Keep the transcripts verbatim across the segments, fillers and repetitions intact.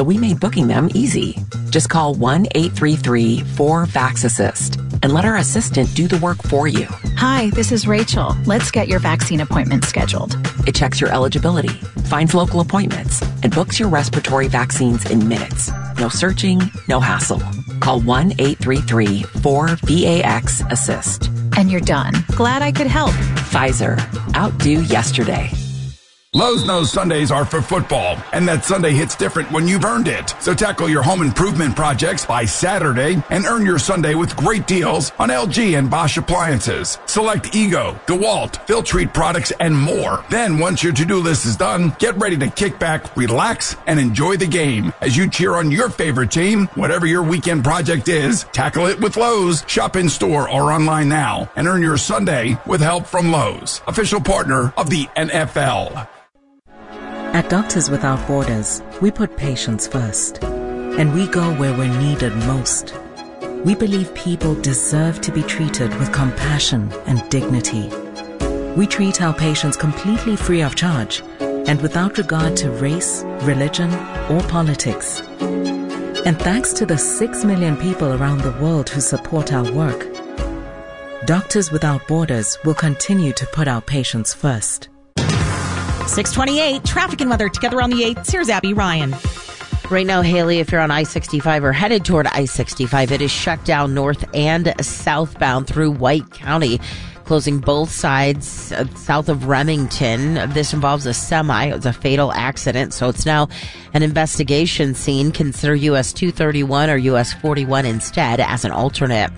so we made booking them easy. Just call one eight three three four vax assist and let our assistant do the work for you. Hi, this is Rachel. Let's get your vaccine appointment scheduled. It checks your eligibility, finds local appointments, and books your respiratory vaccines in minutes. No searching, no hassle. Call one eight three three four vax assist. And you're done. Glad I could help. Pfizer. Outdo yesterday. Lowe's knows Sundays are for football, and that Sunday hits different when you've earned it. So tackle your home improvement projects by Saturday and earn your Sunday with great deals on L G and Bosch appliances. Select Ego, DeWalt, Filtrete products, and more. Then, once your to-do list is done, get ready to kick back, relax, and enjoy the game as you cheer on your favorite team. Whatever your weekend project is, tackle it with Lowe's. Shop in-store or online now and earn your Sunday with help from Lowe's, official partner of the N F L. At Doctors Without Borders, we put patients first, and we go where we're needed most. We believe people deserve to be treated with compassion and dignity. We treat our patients completely free of charge and without regard to race, religion, or politics. And thanks to the six million people around the world who support our work, Doctors Without Borders will continue to put our patients first. six twenty-eight, traffic and weather together on the eighth. Here's Abby Ryan. Right now, Haley, if you're on I sixty-five or headed toward I sixty-five, it is shut down north and southbound through White County, closing both sides uh, south of Remington. This involves a semi. It was a fatal accident, so it's now an investigation scene. Consider U S two thirty-one or U S forty-one instead as an alternate.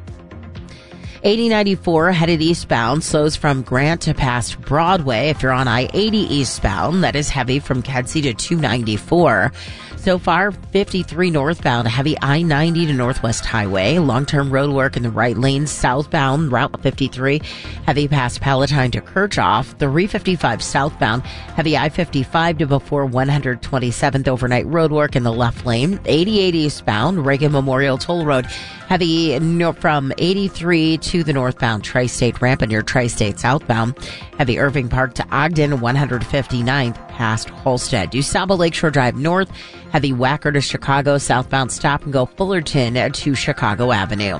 eighty ninety-four headed eastbound slows from Grant to past Broadway. If you're on I eighty eastbound, that is heavy from Kedzie to two ninety-four. So far, fifty-three northbound, heavy I ninety to Northwest Highway. Long-term road work in the right lane southbound, Route fifty-three, heavy past Palatine to Kirchhoff. three fifty-five southbound, heavy I fifty-five to before one hundred twenty-seventh, overnight road work in the left lane. eighty-eight eastbound, Reagan Memorial Toll Road, heavy from eighty-three to the northbound Tri-State ramp and near Tri-State southbound. Heavy Irving Park to Ogden, one hundred fifty-ninth past Holstead. DuSable Lakeshore Drive north, heavy Wacker to Chicago, southbound stop and go Fullerton to Chicago Avenue.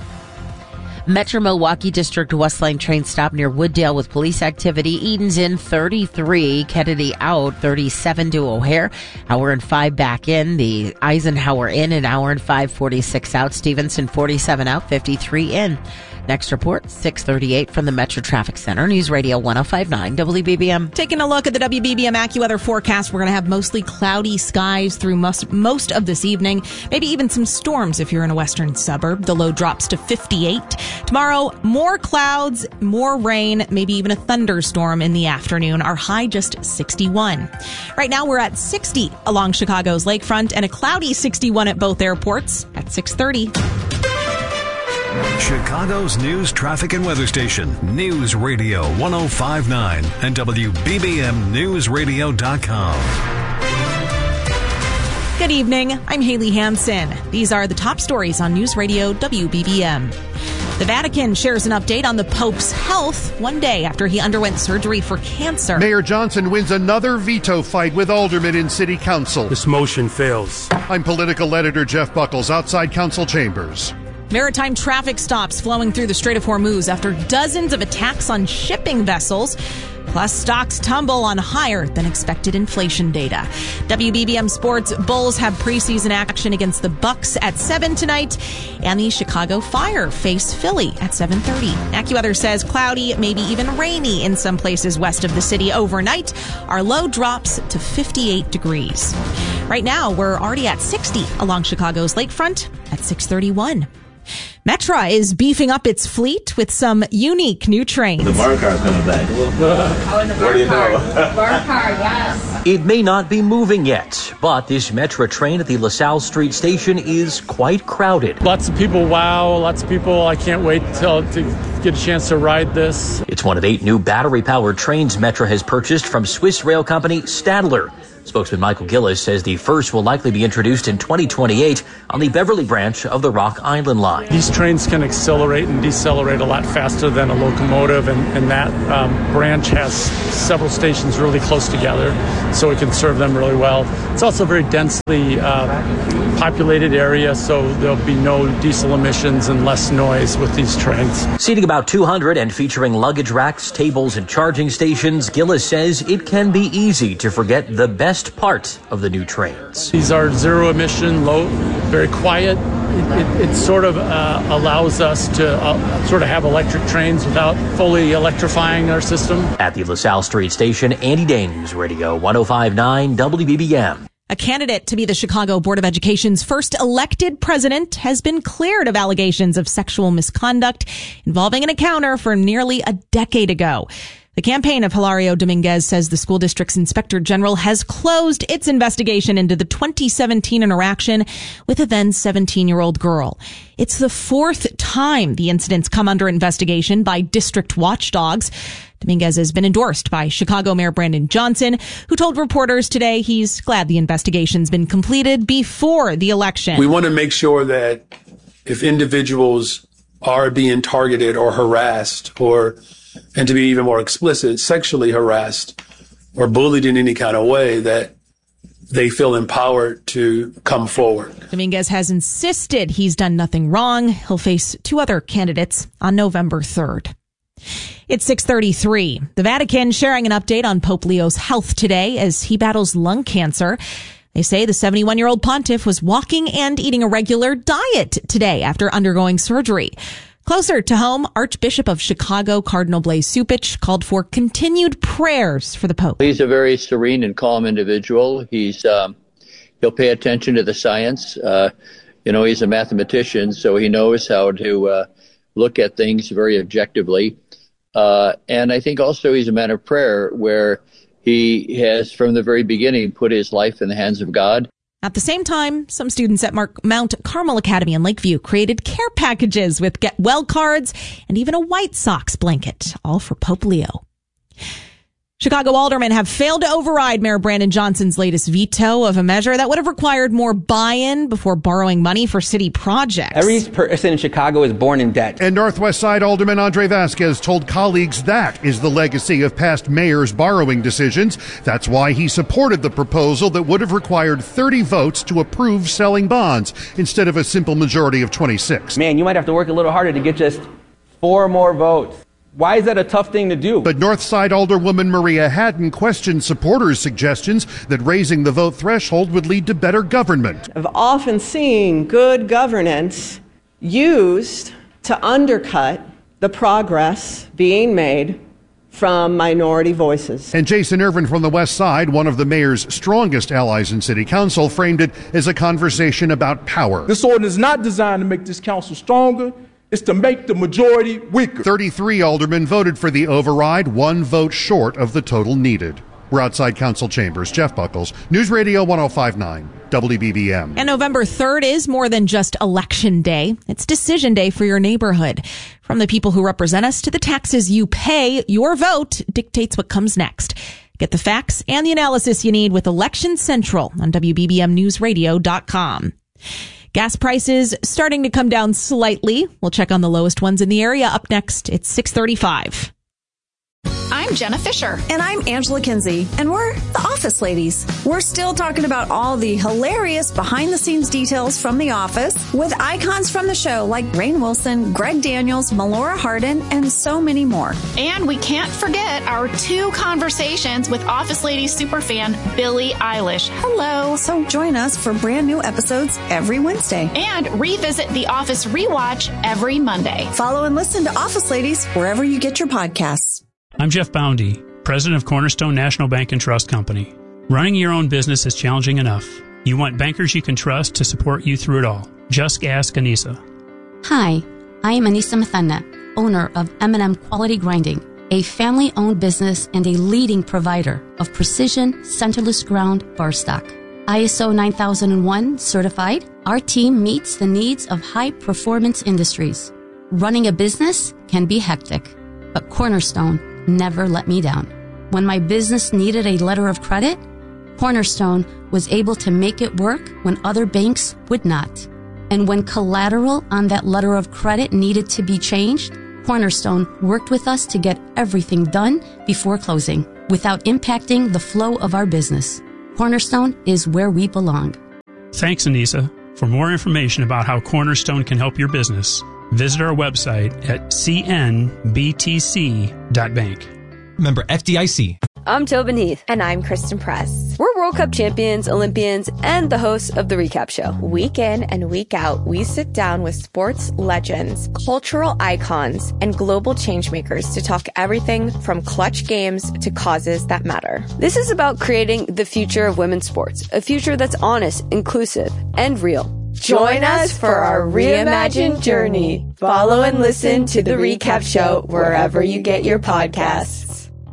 Metro Milwaukee District West Line train stop near Wooddale with police activity. Eden's in thirty-three, Kennedy out thirty-seven to O'Hare. Hour and five back in. The Eisenhower in an hour and five forty-six out. Stevenson forty-seven out, fifty-three in. Next report, six thirty-eight from the Metro Traffic Center. News Radio one oh five point nine W B B M. Taking a look at the W B B M AccuWeather forecast, we're going to have mostly cloudy skies through most, most of this evening. Maybe even some storms if you're in a western suburb. The low drops to fifty-eight. Tomorrow, more clouds, more rain, maybe even a thunderstorm in the afternoon. Our high just sixty-one. Right now, we're at sixty along Chicago's lakefront and a cloudy sixty-one at both airports at six thirty. Chicago's news, traffic, and weather station. News Radio one oh five point nine and W B B M News Radio dot com. Good evening. I'm Haley Hansen. These are the top stories on News Radio W B B M. The Vatican shares an update on the Pope's health one day after he underwent surgery for cancer. Mayor Johnson wins another veto fight with aldermen in City Council. This motion fails. I'm political editor Jeff Buckles outside council chambers. Maritime traffic stops flowing through the Strait of Hormuz after dozens of attacks on shipping vessels. Plus, stocks tumble on higher than expected inflation data. W B B M Sports, Bulls have preseason action against the Bucks at seven tonight. And the Chicago Fire face Philly at seven thirty. AccuWeather says cloudy, maybe even rainy in some places west of the city overnight. Our low drops to fifty-eight degrees. Right now, we're already at sixty along Chicago's lakefront at six thirty-one. Metra is beefing up its fleet with some unique new trains. The bar car's coming back. Oh, the bar car. Bar car, yes. It may not be moving yet, but this Metra train at the LaSalle Street station is quite crowded. Lots of people, wow, lots of people. I can't wait till, to get a chance to ride this. It's one of eight new battery-powered trains Metra has purchased from Swiss rail company Stadler. Spokesman Michael Gillis says the first will likely be introduced in twenty twenty-eight on the Beverly branch of the Rock Island Line. These trains can accelerate and decelerate a lot faster than a locomotive, and, and that um, branch has several stations really close together, so it can serve them really well. It's also a very densely uh, populated area, so there'll be no diesel emissions and less noise with these trains. Seating about two hundred and featuring luggage racks, tables, and charging stations, Gillis says it can be easy to forget the best part of the new trains. These are zero emission, low, very quiet. It, it, it sort of uh, allows us to uh, sort of have electric trains without fully electrifying our system. At the LaSalle Street Station, Andy Day, News Radio one oh five point nine W B B M. A candidate to be the Chicago Board of Education's first elected president has been cleared of allegations of sexual misconduct involving an encounter from nearly a decade ago. The campaign of Hilario Dominguez says the school district's inspector general has closed its investigation into the twenty seventeen interaction with a then seventeen-year-old girl. It's the fourth time the incident's come under investigation by district watchdogs. Dominguez has been endorsed by Chicago Mayor Brandon Johnson, who told reporters today he's glad the investigation's been completed before the election. We want to make sure that if individuals are being targeted or harassed, or, and to be even more explicit, sexually harassed or bullied in any kind of way, that they feel empowered to come forward. Dominguez has insisted he's done nothing wrong. He'll face two other candidates on November third. It's six thirty-three. The Vatican sharing an update on Pope Leo's health today as he battles lung cancer. They say the seventy-one-year-old pontiff was walking and eating a regular diet today after undergoing surgery. Closer to home, Archbishop of Chicago, Cardinal Blaise Cupich, called for continued prayers for the Pope. He's a very serene and calm individual. He's um, he'll pay attention to the science. Uh, you know, he's a mathematician, so he knows how to uh, look at things very objectively. Uh, and I think also he's a man of prayer, where he has, from the very beginning, put his life in the hands of God. At the same time, some students at Mark Mount Carmel Academy in Lakeview created care packages with Get Well cards and even a White Sox blanket, all for Pope Leo. Chicago aldermen have failed to override Mayor Brandon Johnson's latest veto of a measure that would have required more buy-in before borrowing money for city projects. Every person in Chicago is born in debt. And Northwest Side Alderman Andre Vasquez told colleagues that is the legacy of past mayors' borrowing decisions. That's why he supported the proposal that would have required thirty votes to approve selling bonds instead of a simple majority of twenty-six. Man, you might have to work a little harder to get just four more votes. Why is that a tough thing to do? But Northside Alderwoman Maria Haddon questioned supporters' suggestions that raising the vote threshold would lead to better government. I've often seen good governance used to undercut the progress being made from minority voices. And Jason Irvin from the West Side, one of the mayor's strongest allies in city council, framed it as a conversation about power. This ordinance is not designed to make this council stronger. It's to make the majority weaker. thirty-three aldermen voted for the override, one vote short of the total needed. We're outside council chambers. Jeff Buckles, News Radio one oh five point nine, W B B M. And November third is more than just election day. It's decision day for your neighborhood. From the people who represent us to the taxes you pay, your vote dictates what comes next. Get the facts and the analysis you need with Election Central on W B B M news radio dot com. Gas prices starting to come down slightly. We'll check on the lowest ones in the area. Up next, it's six thirty-five. I'm Jenna Fisher. And I'm Angela Kinsey. And we're the Office Ladies. We're still talking about all the hilarious behind-the-scenes details from The Office with icons from the show like Rainn Wilson, Greg Daniels, Melora Hardin, and so many more. And we can't forget our two conversations with Office Ladies superfan Billie Eilish. Hello. So join us for brand new episodes every Wednesday. And revisit The Office Rewatch every Monday. Follow and listen to Office Ladies wherever you get your podcasts. I'm Jeff Boundy, president of Cornerstone National Bank and Trust Company. Running your own business is challenging enough. You want bankers you can trust to support you through it all. Just ask Anissa. Hi, I am Anissa Mathanna, owner of M and M Quality Grinding, a family-owned business and a leading provider of precision, centerless ground bar stock. I S O nine thousand one certified, our team meets the needs of high-performance industries. Running a business can be hectic, but Cornerstone never let me down. When my business needed a letter of credit, Cornerstone was able to make it work when other banks would not. And when collateral on that letter of credit needed to be changed, Cornerstone worked with us to get everything done before closing without impacting the flow of our business. Cornerstone is where we belong. Thanks, Anissa. For more information about how Cornerstone can help your business, visit our website at c n b t c dot bank. Member F D I C. I'm Tobin Heath. And I'm Kristen Press. We're World Cup champions, Olympians, and the hosts of The Recap Show. Week in and week out, we sit down with sports legends, cultural icons, and global changemakers to talk everything from clutch games to causes that matter. This is about creating the future of women's sports, a future that's honest, inclusive, and real. Join us for our reimagined journey. Follow and listen to The Recap Show wherever you get your podcasts.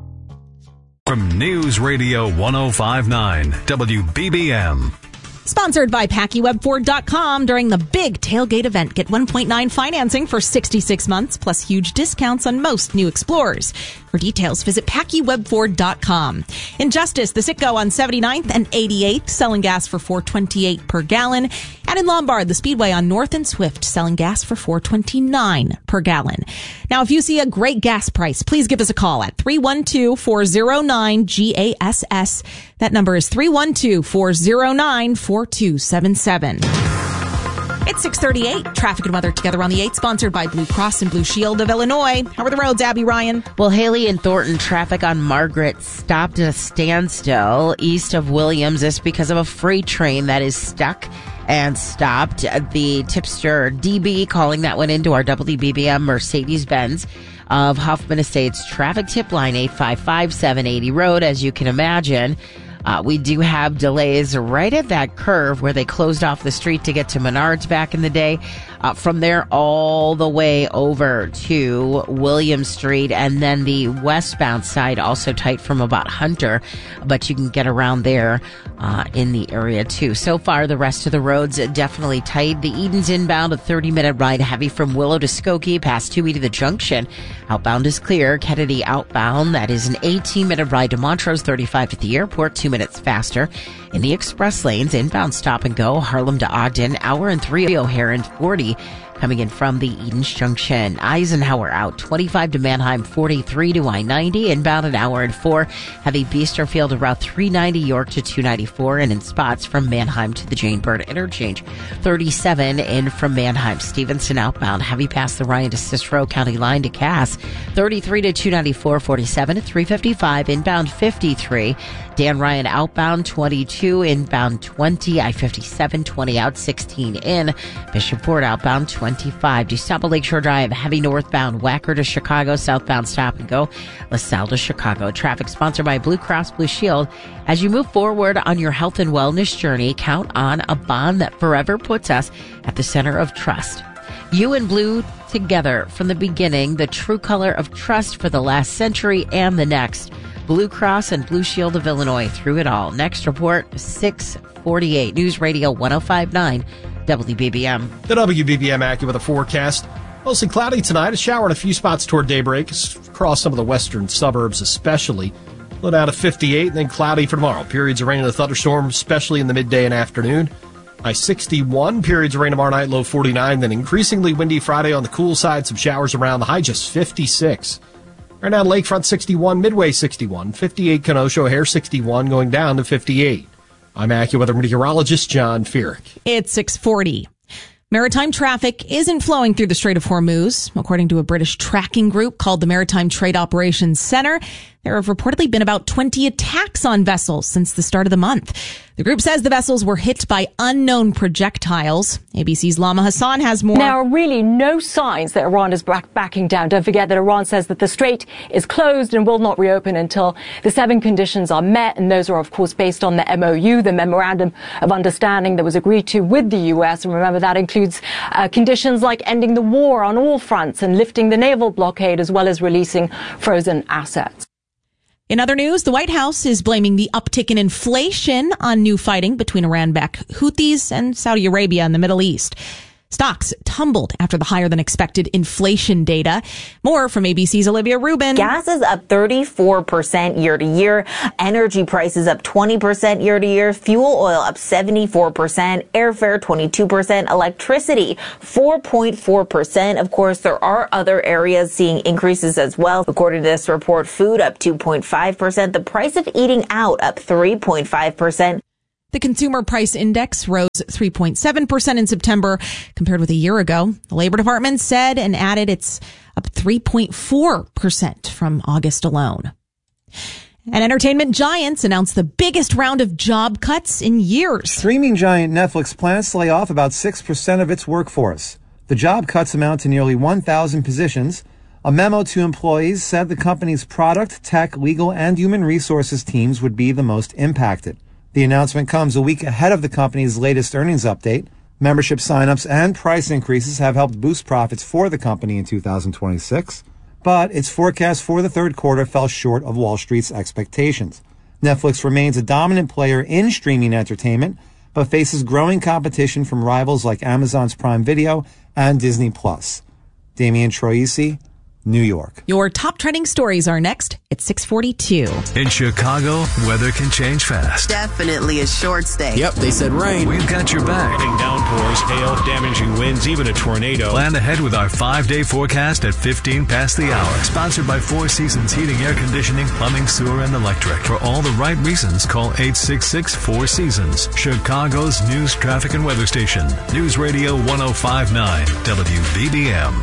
From News Radio one oh five point nine W B B M. Sponsored by Packy Web Ford dot com. During the big tailgate event, get one point nine financing for sixty-six months, plus huge discounts on most new Explorers. For details, visit Packy Web Ford dot com. In Justice, the Citgo on seventy-ninth and eighty-eighth, selling gas for four dollars and twenty-eight cents per gallon. And in Lombard, the Speedway on North and Swift, selling gas for four dollars and twenty-nine cents per gallon. Now, if you see a great gas price, please give us a call at three one two, four oh nine, G A S S. That number is three one two, four oh nine, four two seven seven. It's six thirty-eight. Traffic and weather together on the eight, sponsored by Blue Cross and Blue Shield of Illinois. How are the roads, Abby Ryan? Well, Haley and Thornton traffic on Margaret stopped at a standstill east of Williams. This because of a freight train that is stuck and stopped. The tipster D B calling that one into our W B B M Mercedes-Benz of Huffman Estates traffic tip line eight five five, seven eighty Road. As you can imagine, Uh, we do have delays right at that curve where they closed off the street to get to Menards back in the day. Uh, from there all the way over to William Street, and then the westbound side also tight from about Hunter, but you can get around there uh, in the area too. So far, the rest of the roads definitely tight. The Edens inbound, a thirty-minute ride heavy from Willow to Skokie, past two E to the junction. Outbound is clear. Kennedy outbound, that is an eighteen-minute ride to Montrose, thirty-five at the airport, two minutes faster. In the express lanes, inbound stop and go, Harlem to Ogden, hour and three, O'Hare and forty. Coming in from the Edens Junction. Eisenhower out, twenty-five to Manheim, forty-three to I ninety, inbound an hour and four. Heavy Biesterfield to Route three ninety, York to two ninety-four, and in spots from Manheim to the Jane Bird Interchange. thirty-seven in from Manheim. Stevenson outbound, heavy past the Ryan to Cicero County line to Cass. thirty-three to two ninety-four, forty-seven to three fifty-five, inbound fifty-three. Dan Ryan outbound, twenty-two, inbound twenty. I fifty-seven, twenty out, sixteen in. Bishop Ford outbound, twenty. twenty-five. DeStapa Lakeshore Drive, heavy northbound, Wacker to Chicago, southbound stop and go, LaSalle to Chicago. Traffic sponsored by Blue Cross Blue Shield. As you move forward on your health and wellness journey, count on a bond that forever puts us at the center of trust. You and Blue together from the beginning, the true color of trust for the last century and the next. Blue Cross and Blue Shield of Illinois, through it all. Next report, six forty-eight. News Radio one oh five point nine. W B B M. The W B B M AccuWeather forecast. Mostly cloudy tonight. A shower in a few spots toward daybreak across some of the western suburbs especially. Low down to fifty-eight, and then cloudy for tomorrow. Periods of rain and a thunderstorm, especially in the midday and afternoon. High sixty-one. Periods of rain tomorrow night, low forty-nine. Then increasingly windy Friday on the cool side. Some showers around. The high just fifty-six. Right now, Lakefront sixty-one, Midway sixty-one, fifty-eight Kenosha, O'Hare sixty-one, going down to fifty-eight. I'm AccuWeather meteorologist John Feerick. It's six forty. Maritime traffic isn't flowing through the Strait of Hormuz. According to a British tracking group called the Maritime Trade Operations Center, there have reportedly been about twenty attacks on vessels since the start of the month. The group says the vessels were hit by unknown projectiles. A B C's Lama Hassan has more. There are really no signs that Iran is back backing down. Don't forget that Iran says that the strait is closed and will not reopen until the seven conditions are met. And those are, of course, based on the M O U, the Memorandum of Understanding that was agreed to with the U S. And remember, that includes uh, conditions like ending the war on all fronts and lifting the naval blockade, as well as releasing frozen assets. In other news, the White House is blaming the uptick in inflation on new fighting between Iran-backed Houthis and Saudi Arabia in the Middle East. Stocks tumbled after the higher than expected inflation data. More from A B C's Olivia Rubin. Gas is up thirty-four percent year to year. Energy prices up twenty percent year to year. Fuel oil up seventy-four percent. Airfare twenty-two percent. Electricity four point four percent. Of course, there are other areas seeing increases as well. According to this report, food up two point five percent. The price of eating out up three point five percent. The Consumer Price Index rose three point seven percent in September compared with a year ago. The Labor Department said and added it's up three point four percent from August alone. And entertainment giants announced the biggest round of job cuts in years. Streaming giant Netflix plans to lay off about six percent of its workforce. The job cuts amount to nearly one thousand positions. A memo to employees said the company's product, tech, legal, and human resources teams would be the most impacted. The announcement comes a week ahead of the company's latest earnings update. Membership signups and price increases have helped boost profits for the company in two thousand twenty-six, but its forecast for the third quarter fell short of Wall Street's expectations. Netflix remains a dominant player in streaming entertainment, but faces growing competition from rivals like Amazon's Prime Video and Disney Plus. Damian Troisi, New York. Your top trending stories are next at six forty-two. In Chicago, weather can change fast. Definitely a short stay. Yep, they said rain. We've got your back. Downpours, hail, damaging winds, even a tornado. Plan ahead with our five-day forecast at fifteen past the hour. Sponsored by Four Seasons Heating, Air Conditioning, Plumbing, Sewer, and Electric. For all the right reasons, call eight six six, four seasons. Chicago's news, traffic, and weather station. News Radio one oh five point nine, W B B M.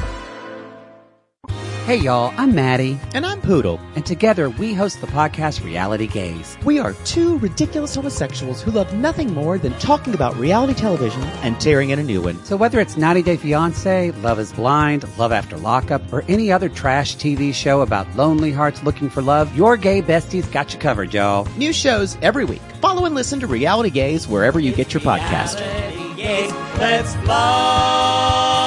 Hey y'all, I'm Maddie. And I'm Poodle. And together we host the podcast Reality Gaze. We are two ridiculous homosexuals who love nothing more than talking about reality television and tearing in a new one. So whether it's ninety day fiancé, Love is Blind, Love After Lockup, or any other trash T V show about lonely hearts looking for love, your gay besties got you covered, y'all. New shows every week. Follow and listen to Reality Gaze wherever you get your podcast. Reality Gaze, let's love.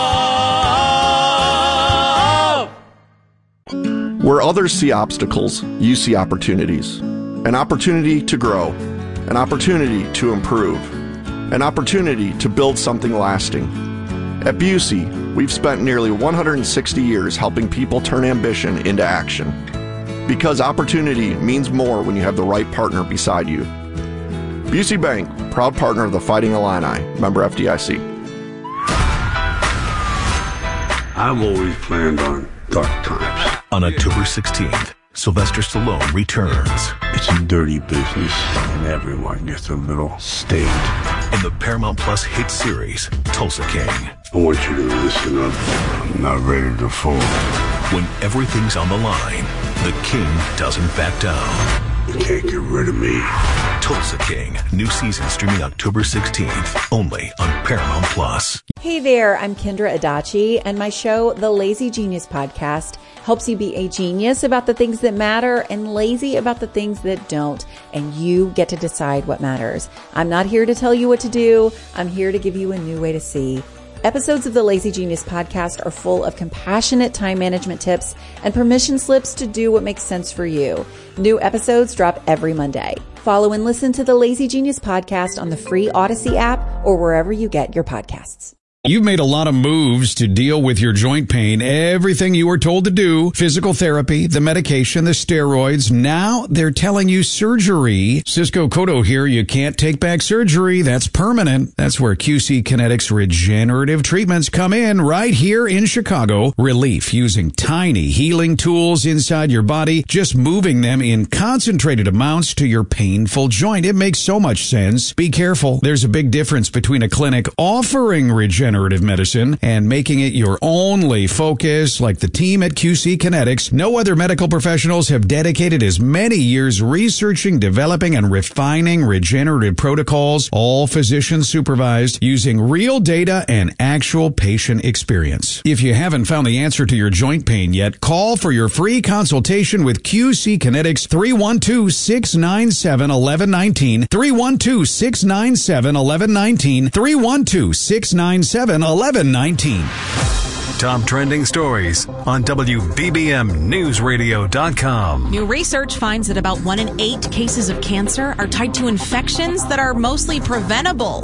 Where others see obstacles, you see opportunities. An opportunity to grow. An opportunity to improve. An opportunity to build something lasting. At Busey, we've spent nearly one hundred sixty years helping people turn ambition into action. Because opportunity means more when you have the right partner beside you. Busey Bank, proud partner of the Fighting Illini, member F D I C. I've always planned on dark times. On October sixteenth, Sylvester Stallone returns. It's a dirty business, and everyone gets a little stained. In the Paramount Plus hit series, Tulsa King. I want you to listen up. I'm not ready to fall. When everything's on the line, the King doesn't back down. You can't get rid of me. Tulsa King, new season streaming October sixteenth, only on Paramount Plus. Hey there, I'm Kendra Adachi, and my show, The Lazy Genius Podcast, helps you be a genius about the things that matter and lazy about the things that don't, and you get to decide what matters. I'm not here to tell you what to do. I'm here to give you a new way to see. Episodes of the Lazy Genius Podcast are full of compassionate time management tips and permission slips to do what makes sense for you. New episodes drop every Monday. Follow and listen to the Lazy Genius Podcast on the free Odyssey app or wherever you get your podcasts. You've made a lot of moves to deal with your joint pain. Everything you were told to do, physical therapy, the medication, the steroids. Now they're telling you surgery. Cisco Cotto here. You can't take back surgery. That's permanent. That's where Q C Kinetics regenerative treatments come in right here in Chicago. Relief using tiny healing tools inside your body, just moving them in concentrated amounts to your painful joint. It makes so much sense. Be careful. There's a big difference between a clinic offering regenerative regenerative medicine and making it your only focus like the team at Q C Kinetics. No other medical professionals have dedicated as many years researching, developing, and refining regenerative protocols, all physician supervised, using real data and actual patient experience. If you haven't found the answer to your joint pain yet, call for your free consultation with Q C Kinetics three one two, six nine seven, one one one nine, three one two, six nine seven, one one one nine, three one two, six nine seven, one one one nine. Top trending stories on W B B M News Radio dot com. New research finds that about one in eight cases of cancer are tied to infections that are mostly preventable.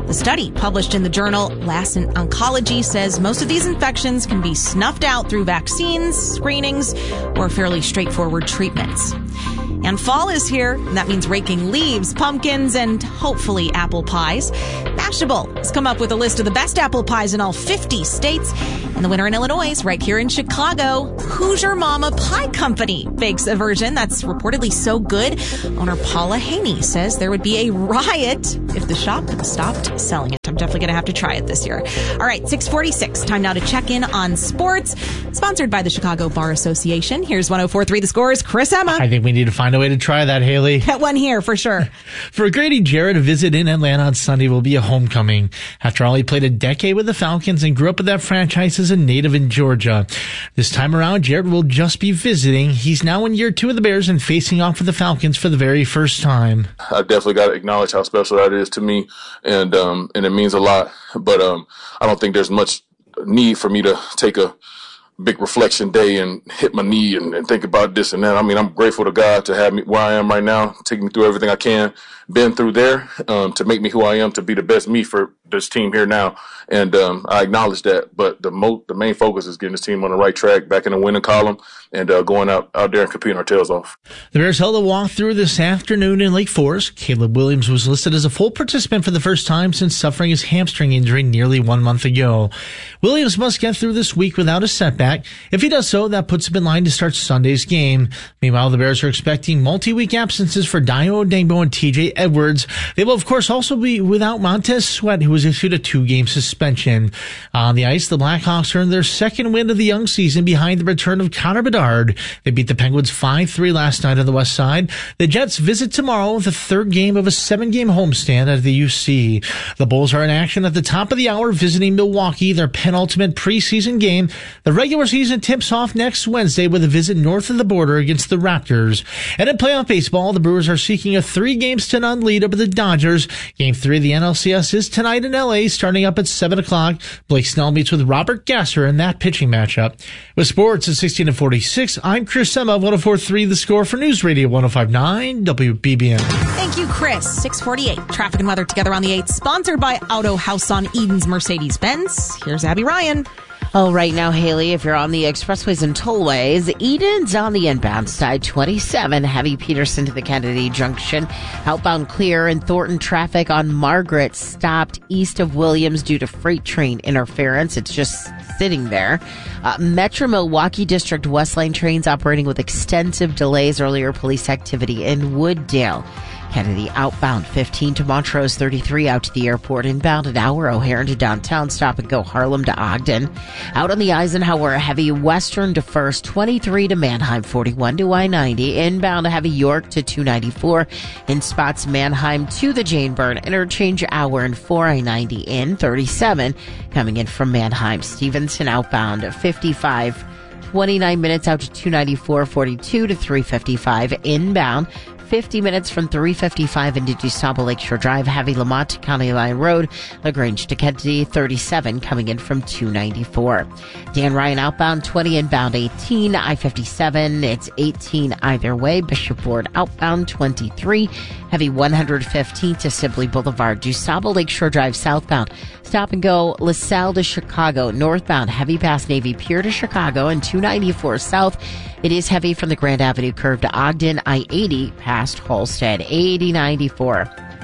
The study, published in the journal Lancet Oncology, says most of these infections can be snuffed out through vaccines, screenings, or fairly straightforward treatments. And fall is here, and that means raking leaves, pumpkins, and hopefully apple pies. Mashable has come up with a list of the best apple pies in all fifty states. And the winner in Illinois is right here in Chicago. Hoosier Mama Pie Company bakes a version that's reportedly so good, owner Paula Haney says there would be a riot if the shop stopped selling it. I'm definitely going to have to try it this year. All right, six forty-six. Time now to check in on sports. Sponsored by the Chicago Bar Association. Here's one oh four point three The Score's Chris Emma. I think we need to find a way to try that, Haley. Get one here for sure. For Grady Jarrett, a visit in Atlanta on Sunday will be a homecoming. After all, he played a decade with the Falcons and grew up with that franchise as a native in Georgia. This time around, Jarrett will just be visiting. He's now in year two of the Bears and facing off with the Falcons for the very first time. I definitely got to acknowledge how special that is to me, and um, and it means a lot. But um, I don't think there's much need for me to take a big reflection day and hit my knee and, and think about this and that. I mean, I'm grateful to God to have me where I am right now, take me through everything I can, been through there, um, to make me who I am, to be the best me for this team here now. And um, I acknowledge that. But the mo- the main focus is getting this team on the right track, back in the winning column, and uh, going out, out there and competing our tails off. The Bears held a walkthrough this afternoon in Lake Forest. Caleb Williams was listed as a full participant for the first time since suffering his hamstring injury nearly one month ago. Williams must get through this week without a setback. If he does so, that puts him in line to start Sunday's game. Meanwhile, the Bears are expecting multi-week absences for Dayo Odeyingbo and T J Edwards. They will, of course, also be without Montez Sweat, who was issued a two-game suspension. On the ice, the Blackhawks earned their second win of the young season behind the return of Connor Bedard. They beat the Penguins five three last night on the West Side. The Jets visit tomorrow, the third game of a seven-game homestand at the U C. The Bulls are in action at the top of the hour, visiting Milwaukee, their penultimate preseason game. The regular season tips off next Wednesday with a visit north of the border against the Raptors. And in playoff baseball, the Brewers are seeking a three games to none lead over the Dodgers. Game three of the N L C S is tonight in L A, starting up at seven o'clock. Blake Snell meets with Robert Gasser in that pitching matchup. With sports at sixteen to forty-six, I'm Chris Emma, one oh four point three The Score for News Radio one oh five point nine W B B M. Thank you, Chris. six forty-eight. Traffic and weather together on the eighth, sponsored by Auto House on Eden's Mercedes-Benz. Here's Abby Ryan. Oh, right now, Haley, if you're on the expressways and tollways, Eden's on the inbound side, twenty-seven, heavy Peterson to the Kennedy Junction. Outbound clear, and Thornton traffic on Margaret stopped east of Williams due to freight train interference. It's just sitting there. Uh, Metro Milwaukee District West Lane trains operating with extensive delays. Earlier police activity in Wooddale. Kennedy outbound fifteen to Montrose, thirty-three out to the airport. Inbound an hour, O'Hare to downtown, stop and go Harlem to Ogden. Out on the Eisenhower, heavy western to First, twenty-three to Manheim, forty-one to I ninety. Inbound a heavy York to two ninety-four. In spots Manheim to the Jane Byrne interchange, hour and four I ninety in, thirty-seven. Coming in from Manheim, Stevenson outbound fifty-five. twenty-nine minutes out to two ninety-four, forty-two to three fifty-five. Inbound fifty minutes from three fifty-five into DuSable Lakeshore Drive, heavy Lamont to County Line Road, LaGrange to Kennedy, thirty-seven coming in from two ninety-four. Dan Ryan outbound twenty, inbound eighteen, I fifty-seven, it's eighteen either way. Bishop Ward outbound twenty-three, heavy one fifteen to Sibley Boulevard, DuSable Lakeshore Drive southbound. Stop and go LaSalle to Chicago, northbound heavy past Navy Pier to Chicago and two ninety-four south. It is heavy from the Grand Avenue curve to Ogden, I eighty past Halstead, eighty ninety-four.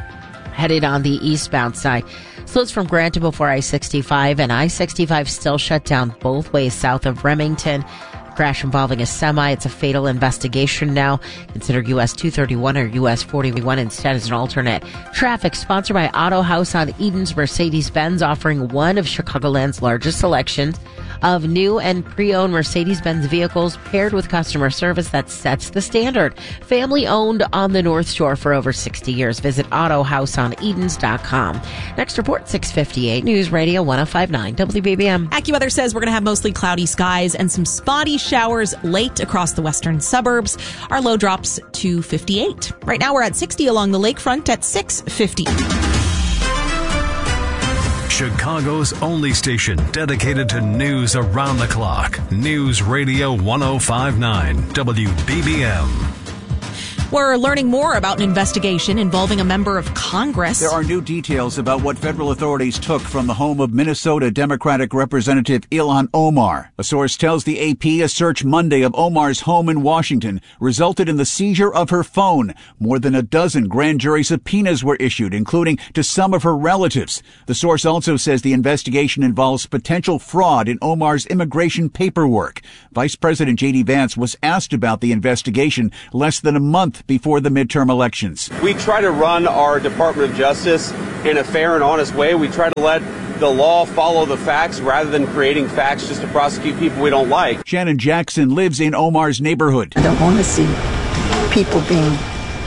Headed on the eastbound side. Slows from Grant to before I sixty-five, and I sixty-five still shut down both ways south of Remington. Crash involving a semi. It's a fatal investigation now. Consider U S two thirty-one or U S forty-one instead as an alternate. Traffic sponsored by Auto House on Eden's Mercedes-Benz, offering one of Chicagoland's largest selections of new and pre-owned Mercedes-Benz vehicles paired with customer service that sets the standard. Family owned on the North Shore for over sixty years. Visit auto house on edens dot com. Next report, six fifty-eight News Radio one oh five point nine W B B M. AccuWeather says we're going to have mostly cloudy skies and some spotty showers late across the western suburbs. Our low drops to fifty-eight. Right now we're at sixty along the lakefront at six fifty. Chicago's only station dedicated to news around the clock. News Radio one oh five point nine W B B M. We're learning more about an investigation involving a member of Congress. There are new details about what federal authorities took from the home of Minnesota Democratic Representative Ilhan Omar. A source tells the A P a search Monday of Omar's home in Washington resulted in the seizure of her phone. More than a dozen grand jury subpoenas were issued, including to some of her relatives. The source also says the investigation involves potential fraud in Omar's immigration paperwork. Vice President J D Vance was asked about the investigation less than a month before the midterm elections. We try to run our Department of Justice in a fair and honest way. We try to let the law follow the facts rather than creating facts just to prosecute people we don't like. Shannon Jackson lives in Omar's neighborhood. I don't want to see people being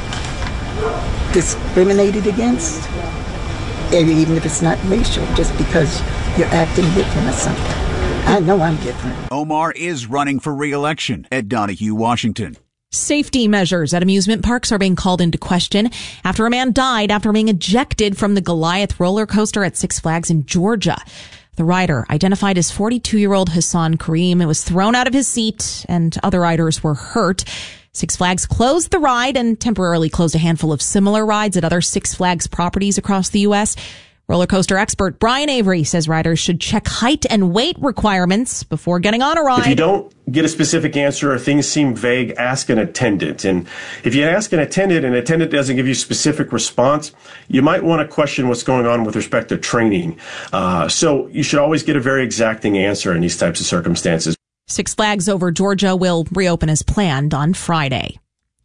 discriminated against, even if it's not racial, just because you're acting different or something. I know I'm different. Omar is running for re-election. Ed Donahue, Washington. Safety measures at amusement parks are being called into question after a man died after being ejected from the Goliath roller coaster at Six Flags in Georgia. The rider, identified as forty-two-year-old Hassan Kareem, was thrown out of his seat and other riders were hurt. Six Flags closed the ride and temporarily closed a handful of similar rides at other Six Flags properties across the U S Roller coaster expert Brian Avery says riders should check height and weight requirements before getting on a ride. If you don't get a specific answer or things seem vague, ask an attendant. And if you ask an attendant and an attendant doesn't give you a specific response, you might want to question what's going on with respect to training. Uh, so you should always get a very exacting answer in these types of circumstances. Six Flags Over Georgia will reopen as planned on Friday.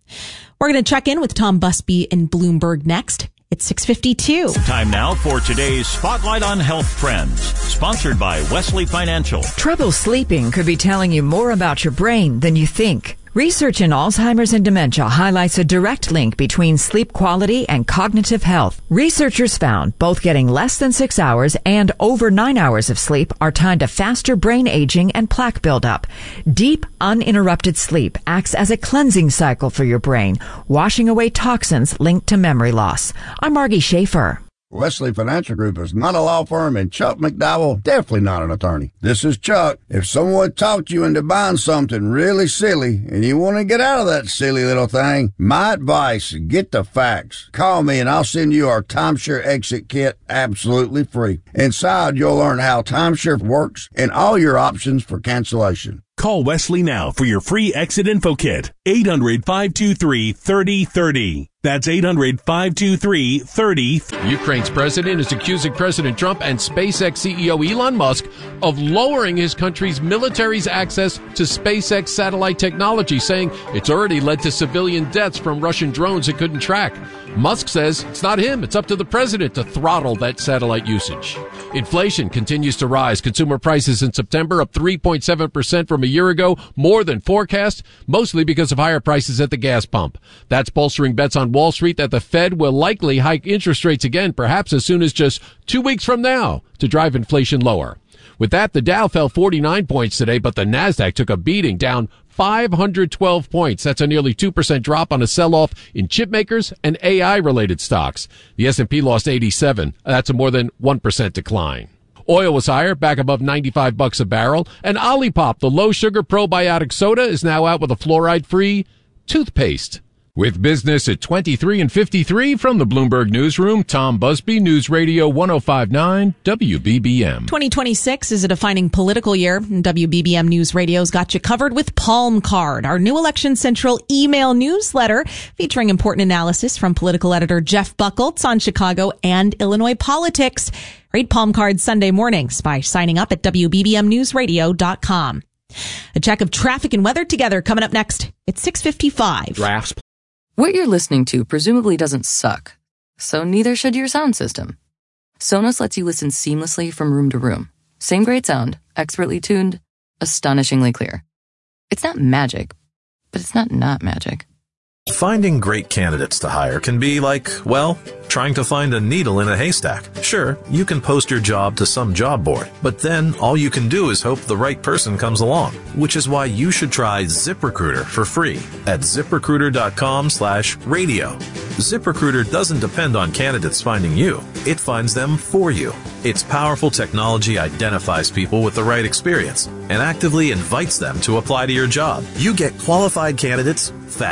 We're going to check in with Tom Busby in Bloomberg next. It's six fifty-two. Time now for today's Spotlight on Health Trends, sponsored by Wesley Financial. Trouble sleeping could be telling you more about your brain than you think. Research in Alzheimer's and dementia highlights a direct link between sleep quality and cognitive health. Researchers found both getting less than six hours and over nine hours of sleep are tied to faster brain aging and plaque buildup. Deep, uninterrupted sleep acts as a cleansing cycle for your brain, washing away toxins linked to memory loss. I'm Margie Schaefer. Wesley Financial Group is not a law firm, and Chuck McDowell definitely not an attorney. This is Chuck. If someone talked you into buying something really silly and you want to get out of that silly little thing, my advice, get the facts. Call me and I'll send you our timeshare exit kit absolutely free. Inside, you'll learn how timeshare works and all your options for cancellation. Call Wesley now for your free exit info kit. eight hundred, five two three, three oh three oh. That's eight hundred, five two three, three oh three oh. Ukraine's president is accusing President Trump and SpaceX C E O Elon Musk of lowering his country's military's access to SpaceX satellite technology, saying it's already led to civilian deaths from Russian drones it couldn't track. Musk says it's not him, it's up to the president to throttle that satellite usage. Inflation continues to rise. Consumer prices in September up three point seven percent from a year ago, more than forecast, mostly because of higher prices at the gas pump. That's bolstering bets on Wall Street that the Fed will likely hike interest rates again, perhaps as soon as just two weeks from now, to drive inflation lower. With that, the Dow fell forty-nine points today, but the Nasdaq took a beating, down five hundred twelve points. That's a nearly two percent drop on a sell-off in chip makers and A I-related stocks. The S and P lost eighty-seven. That's a more than one percent decline. Oil was higher, back above ninety-five bucks a barrel. And Olipop, the low-sugar probiotic soda, is now out with a fluoride-free toothpaste. With business at twenty-three and fifty-three from the Bloomberg Newsroom, Tom Busby, News Radio one oh five point nine W B B M. twenty twenty-six is a defining political year. W B B M News Radio's got you covered with Palm Card, our new Election Central email newsletter featuring important analysis from political editor Jeff Buckles on Chicago and Illinois politics. Read Palm Card Sunday mornings by signing up at W B B M news radio dot com. A check of traffic and weather together coming up next. It's six fifty-five. Drafts. What you're listening to presumably doesn't suck, so neither should your sound system. Sonos lets you listen seamlessly from room to room. Same great sound, expertly tuned, astonishingly clear. It's not magic, but it's not not magic. Finding great candidates to hire can be like, well, trying to find a needle in a haystack. Sure, you can post your job to some job board, but then all you can do is hope the right person comes along, which is why you should try ZipRecruiter for free at ZipRecruiter.com slash radio. ZipRecruiter doesn't depend on candidates finding you. It finds them for you. Its powerful technology identifies people with the right experience and actively invites them to apply to your job. You get qualified candidates fast.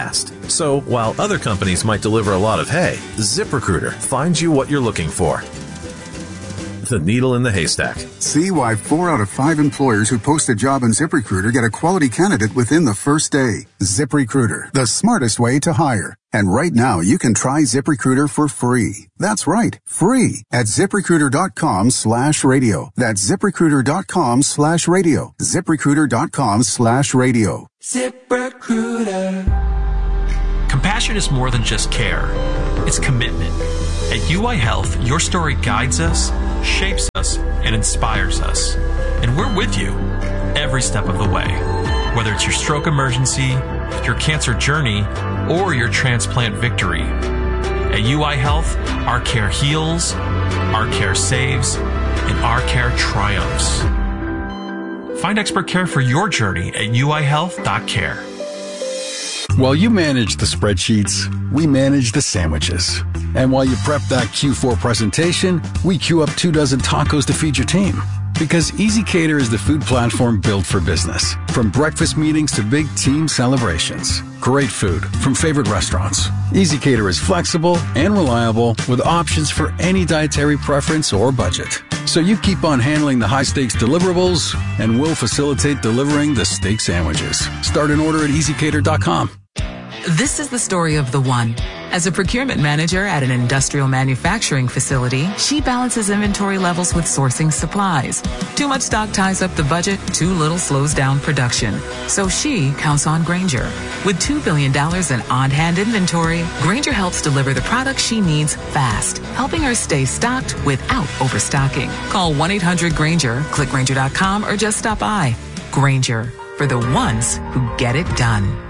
So while other companies might deliver a lot of hay, ZipRecruiter finds you what you're looking for. The needle in the haystack. See why four out of five employers who post a job on ZipRecruiter get a quality candidate within the first day. ZipRecruiter, the smartest way to hire. And right now, you can try ZipRecruiter for free. That's right, free at ZipRecruiter.com slash radio. That's ZipRecruiter.com slash radio. ZipRecruiter.com slash radio. ZipRecruiter. Compassion is more than just care. It's commitment. At U I Health, your story guides us, shapes us, and inspires us. And we're with you every step of the way. Whether it's your stroke emergency, your cancer journey, or your transplant victory. At U I Health, our care heals, our care saves, and our care triumphs. Find expert care for your journey at U I health dot care. While you manage the spreadsheets, we manage the sandwiches. And while you prep that Q four presentation, we queue up two dozen tacos to feed your team. Because ezCater is the food platform built for business. From breakfast meetings to big team celebrations. Great food from favorite restaurants. ezCater is flexible and reliable with options for any dietary preference or budget. So you keep on handling the high-stakes deliverables, and we'll facilitate delivering the steak sandwiches. Start an order at easy cater dot com. This is the story of the one. As a procurement manager at an industrial manufacturing facility, she balances inventory levels with sourcing supplies. Too much stock ties up the budget, too little slows down production. So she counts on Grainger. With two billion dollars in on-hand inventory, Grainger helps deliver the products she needs fast, helping her stay stocked without overstocking. Call one eight hundred Grainger, click Grainger dot com, or just stop by. Grainger, for the ones who get it done.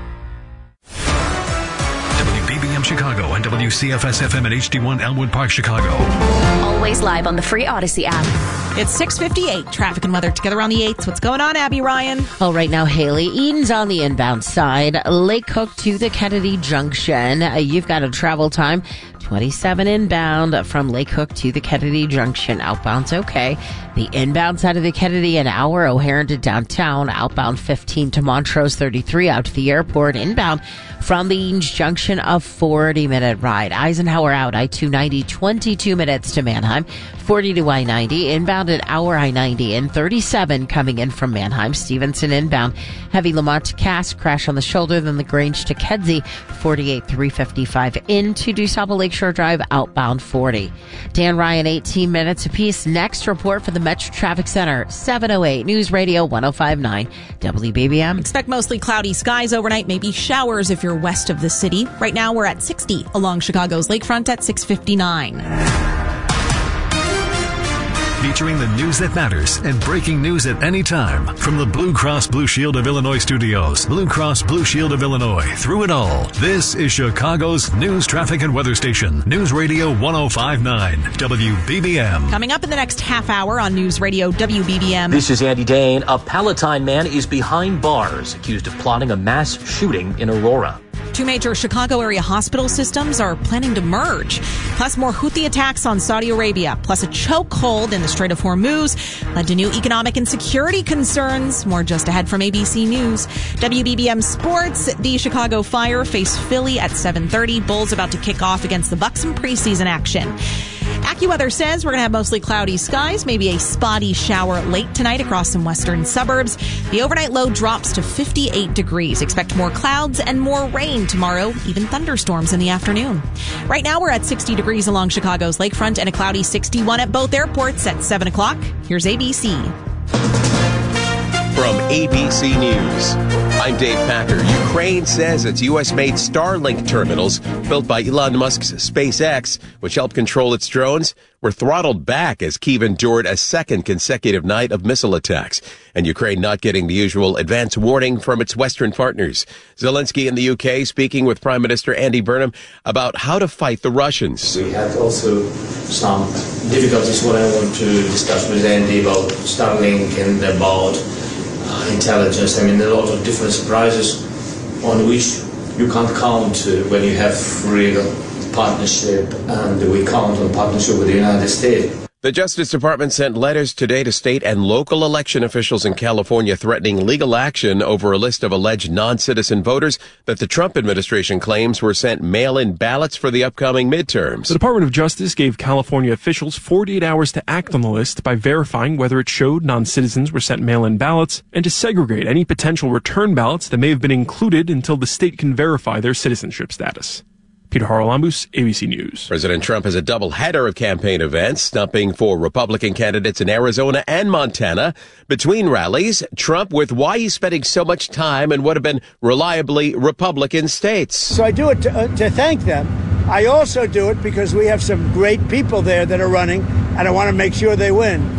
W B B M Chicago and W C F S F M at H D one Elmwood Park, Chicago. Always live on the free Odyssey app. It's six fifty-eight. Traffic and weather together on the eights. What's going on, Abby Ryan? Well, right now, Haley, Eden's on the inbound side. Lake Hook to the Kennedy Junction. Uh, you've got a travel time. twenty-seven inbound from Lake Hook to the Kennedy Junction. Outbound's okay. The inbound side of the Kennedy, an hour. O'Hare to downtown. Outbound fifteen to Montrose. thirty-three out to the airport. Inbound from the Eden's Junction, a forty-minute ride. Eisenhower out. I two ninety, twenty-two minutes to Manheim. forty to I ninety. Inbound at hour I ninety. And thirty-seven coming in from Manheim. Stevenson inbound. Heavy Lamont to Cass. Crash on the shoulder. Then the Grange to Kedzie. forty-eight, three fifty-five into DuSable Lakeshore Drive, outbound forty. Dan Ryan, eighteen minutes apiece. Next report for the Metro Traffic Center, seven oh eight News Radio one oh five point nine W B B M. Expect mostly cloudy skies overnight, maybe showers if you're west of the city. Right now we're at sixty along Chicago's lakefront at six fifty-nine. Featuring the news that matters and breaking news at any time. From the Blue Cross Blue Shield of Illinois studios, Blue Cross Blue Shield of Illinois, through it all. This is Chicago's news, traffic, and weather station. News Radio one oh five point nine W B B M. Coming up in the next half hour on News Radio W B B M. This is Andy Dane. A Palatine man is behind bars, accused of plotting a mass shooting in Aurora. Two major Chicago area hospital systems are planning to merge. Plus, more Houthi attacks on Saudi Arabia. Plus, a chokehold in the Strait of Hormuz led to new economic and security concerns. More just ahead from A B C News. W B B M Sports. The Chicago Fire face Philly at seven thirty. Bulls about to kick off against the Bucks in preseason action. AccuWeather says we're going to have mostly cloudy skies, maybe a spotty shower late tonight across some western suburbs. The overnight low drops to fifty-eight degrees. Expect more clouds and more rain tomorrow, even thunderstorms in the afternoon. Right now we're at sixty degrees along Chicago's lakefront and a cloudy sixty-one at both airports at seven o'clock. Here's A B C. From A B C News, I'm Dave Packer. Ukraine says its U S-made Starlink terminals, built by Elon Musk's SpaceX, which helped control its drones, were throttled back as Kyiv endured a second consecutive night of missile attacks, and Ukraine not getting the usual advance warning from its Western partners. Zelensky in the U K speaking with Prime Minister Andy Burnham about how to fight the Russians. We had also some difficulties what I want to discuss with Andy about Starlink and about uh, intelligence. I mean, a lot of different surprises on which you can't count uh, when you have real partnership, and we count on partnership with the United States. The Justice Department sent letters today to state and local election officials in California threatening legal action over a list of alleged non-citizen voters that the Trump administration claims were sent mail-in ballots for the upcoming midterms. The Department of Justice gave California officials forty-eight hours to act on the list by verifying whether it showed non-citizens were sent mail-in ballots and to segregate any potential return ballots that may have been included until the state can verify their citizenship status. Peter Haralambous, A B C News. President Trump has a double header of campaign events, stumping for Republican candidates in Arizona and Montana. Between rallies, Trump with why he's spending so much time in what have been reliably Republican states. So I do it to, uh, to thank them. I also do it because we have some great people there that are running, and I want to make sure they win.